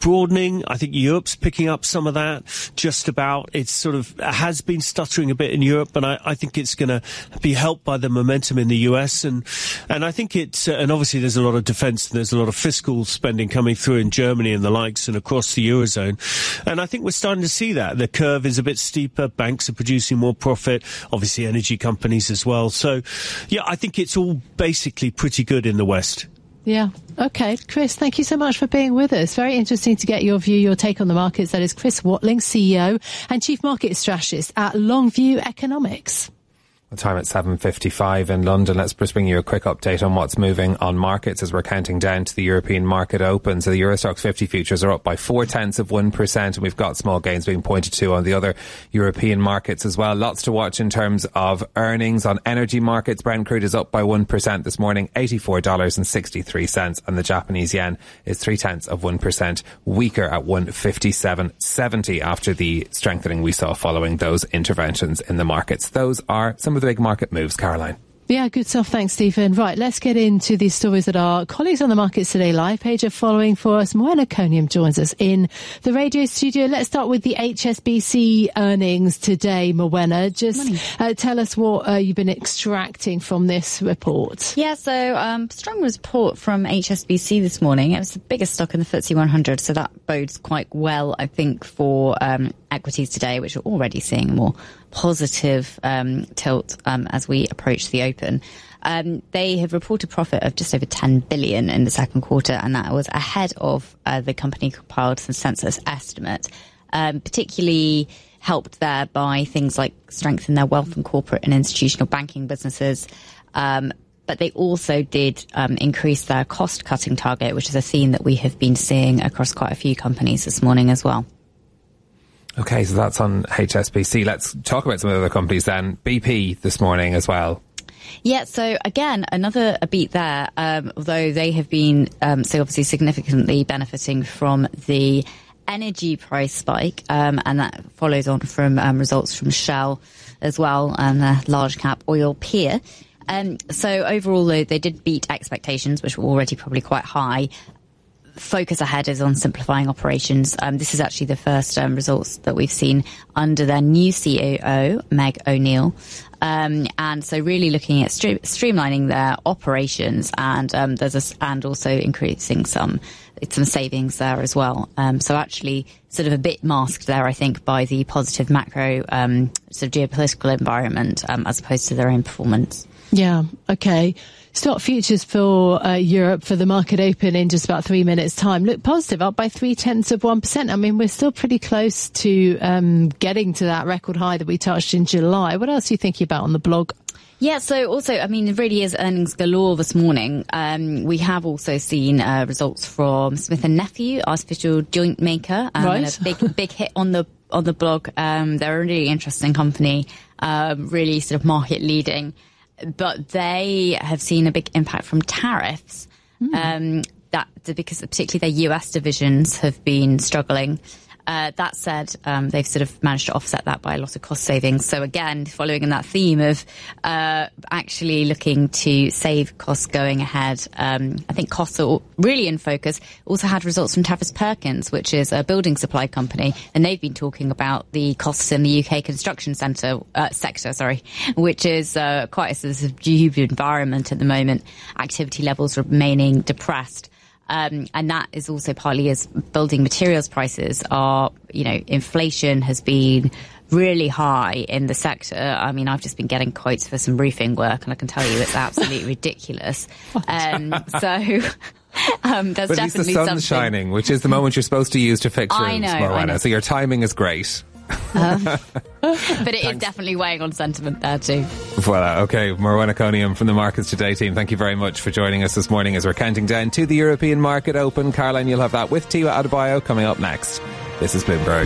broadening. I think Europe's picking up some of that, just about. It's sort of has been stuttering a bit in Europe, but I think it's going to be helped by the momentum in the US. And I think it's, and obviously there's a lot of defence and there's a lot of fiscal spending coming through in Germany and the likes and across the Eurozone. And I think we're starting to see that. The curve is a bit steeper. Banks are producing more profit. Obviously energy companies as well. So, yeah, I think it's all basically pretty good in the West. Yeah. Okay. Chris, thank you so much for being with us. Very interesting to get your view, your take on the markets. That is Chris Watling, CEO and Chief Market Strategist at Longview Economics. The time at 7:55 in London. Let's just bring you a quick update on what's moving on markets as we're counting down to the European market open. So the Eurostoxx 50 futures are up by 0.4%, and we've got small gains being pointed to on the other European markets as well. Lots to watch in terms of earnings on energy markets. Brent crude is up by 1% this morning, $84.63, and the Japanese yen is 0.3% weaker at 157.70 after the strengthening we saw following those interventions in the markets. Those are some of the big market moves, Caroline. Yeah, good stuff. Thanks, Stephen. Right, let's get into these stories that our colleagues on the Markets Today live page are following for us. Morwenna Coniam joins us in the radio studio. Let's start with the HSBC earnings today, Morwenna. Just tell us what you've been extracting from this report. Yeah, so strong report from HSBC this morning. It was the biggest stock in the FTSE 100, so that bodes quite well, I think, for equities today, which are already seeing more positive tilt as we approach the open. They have reported profit of just over 10 billion in the second quarter, and that was ahead of the company compiled consensus estimate, particularly helped there by things like strength in their wealth and corporate and institutional banking businesses. But they also did increase their cost-cutting target, which is a theme that we have been seeing across quite a few companies this morning as well. Okay, so that's on HSBC. Let's talk about some of the other companies then. BP this morning as well. Yeah, so again, another beat there, although they have been so obviously significantly benefiting from the energy price spike, and that follows on from results from Shell as well, and the large cap oil peer. So overall, though, they did beat expectations, which were already probably quite high. Focus ahead is on simplifying operations. This is actually the first results that we've seen under their new COO, Meg O'Neill. And so really looking at streamlining their operations, and and also increasing some savings there as well. So actually sort of a bit masked there, I think, by the positive macro sort of geopolitical environment as opposed to their own performance. Yeah, okay. Stock futures for Europe for the market open in just about 3 minutes' time look positive, up by 0.3%. I mean, we're still pretty close to getting to that record high that we touched in July. What else are you thinking about on the blog? Yeah, so also, I mean, it really is earnings galore this morning. We have also seen results from Smith & Nephew, artificial joint maker, right. And a big hit on the blog. They're a really interesting company, really sort of market leading. But they have seen a big impact from tariffs, because particularly their US divisions have been struggling. That said, they've sort of managed to offset that by a lot of cost savings. So again, following in that theme of actually looking to save costs going ahead, I think costs are really in focus. Also had results from Travis Perkins, which is a building supply company, and they've been talking about the costs in the UK construction sector, which is quite a sort of subdued environment at the moment. Activity levels remaining depressed. And that is also partly as building materials prices are, inflation has been really high in the sector. I mean, I've just been getting quotes for some roofing work, and I can tell you it's absolutely ridiculous. There's but definitely at least the sun's something shining, which is the moment you're supposed to use to fix roofs, Morwenna. So your timing is great. But it is definitely weighing on sentiment there too. Voilà, okay. Morwenna Coniam from the Markets Today team, thank you very much for joining us this morning as we're counting down to the European market open. Caroline, you'll have that with Tiwa Adebayo coming up next. This is Bloomberg.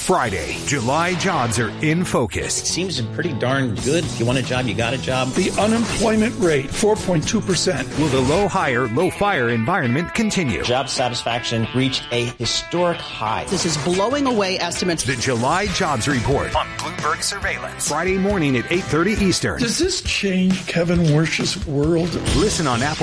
Friday, July jobs are in focus. It seems pretty darn good. If you want a job, you got a job. The unemployment rate, 4.2%. Will the low hire, low fire environment continue? Job satisfaction reached a historic high. This is blowing away estimates. The July jobs report on Bloomberg Surveillance. Friday morning at 8:30 Eastern. Does this change Kevin Warsh's world? Listen on Apple